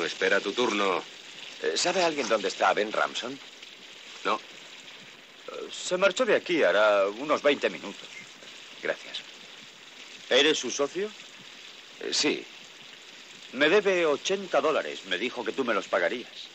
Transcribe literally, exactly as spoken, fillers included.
espera tu turno. ¿Sabe alguien dónde está Ben Ramson? No. Se marchó de aquí hará unos veinte minutos. Gracias. ¿Eres su socio? Eh, sí. Me debe ochenta dólares. Me dijo que tú me los pagarías.